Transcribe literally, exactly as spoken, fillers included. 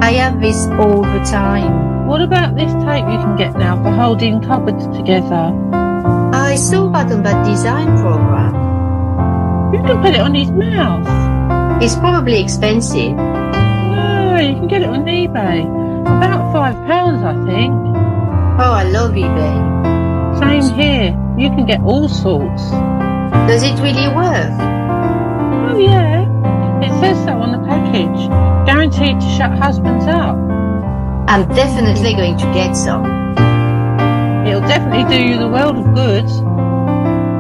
I have this all the time. What about this tape you can get now for holding cupboards together? I saw that on that design program. You can put it on his mouth. It's probably expensive. No, you can get it on eBay. About five pounds, I think. Oh, I love eBay. Same here. You can get all sorts. Does it really work? Oh, yeah. It says so on the package. Guaranteed to shut husbands up. I'm definitely going to get some. It'll definitely do you the world of good.